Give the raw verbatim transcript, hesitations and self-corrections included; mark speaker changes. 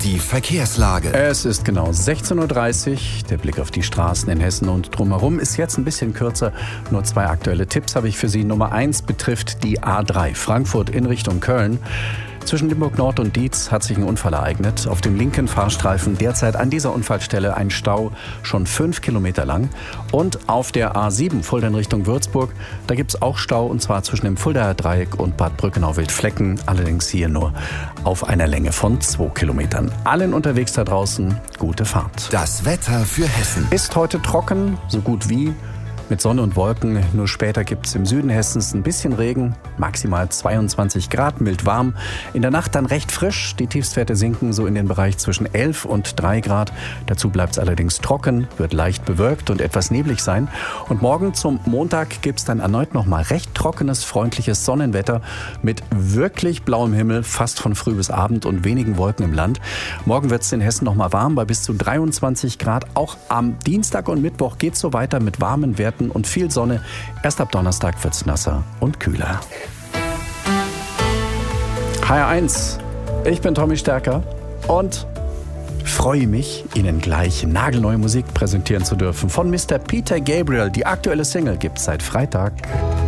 Speaker 1: Die Verkehrslage.
Speaker 2: Es ist genau sechzehn Uhr dreißig. Der Blick auf die Straßen in Hessen und drumherum ist jetzt ein bisschen kürzer. Nur zwei aktuelle Tipps habe ich für Sie. Nummer eins betrifft die A drei, Frankfurt in Richtung Köln. Zwischen Limburg Nord und Dietz hat sich ein Unfall ereignet. Auf dem linken Fahrstreifen derzeit an dieser Unfallstelle ein Stau, schon fünf Kilometer lang. Und auf der A sieben Fulda in Richtung Würzburg, da gibt es auch Stau, und zwar zwischen dem Fuldaer Dreieck und Bad Brückenau-Wildflecken. Allerdings hier nur auf einer Länge von zwei Kilometern. Allen unterwegs da draußen, gute Fahrt.
Speaker 1: Das Wetter für Hessen.
Speaker 2: Ist heute trocken, so gut wie. Mit Sonne und Wolken, nur später gibt es im Süden Hessens ein bisschen Regen, maximal zweiundzwanzig Grad, mild warm. In der Nacht dann recht frisch, die Tiefstwerte sinken so in den Bereich zwischen elf und drei Grad. Dazu bleibt es allerdings trocken, wird leicht bewölkt und etwas neblig sein. Und morgen zum Montag gibt es dann erneut nochmal recht trockenes, freundliches Sonnenwetter mit wirklich blauem Himmel, fast von früh bis Abend und wenigen Wolken im Land. Morgen wird es in Hessen nochmal warm bei bis zu dreiundzwanzig Grad. Auch am Dienstag und Mittwoch geht es so weiter mit warmen Werten und viel Sonne. Erst ab Donnerstag wird's nasser und kühler. H R eins, ich bin Tommy Stärker und freue mich, Ihnen gleich nagelneue Musik präsentieren zu dürfen. Von Mister Peter Gabriel. Die aktuelle Single gibt's seit Freitag.